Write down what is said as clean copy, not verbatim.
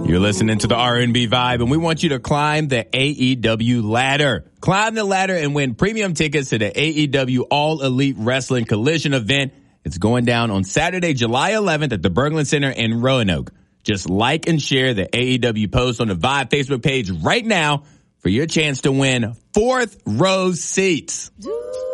You're listening to the R&B Vibe, and we want you to climb the AEW ladder. Climb the ladder and win premium tickets to the AEW All Elite Wrestling Collision event. It's going down on Saturday, July 11th at the Berglund Center in Roanoke. Just like and share the AEW post on the Vibe Facebook page right now for your chance to win fourth row seats.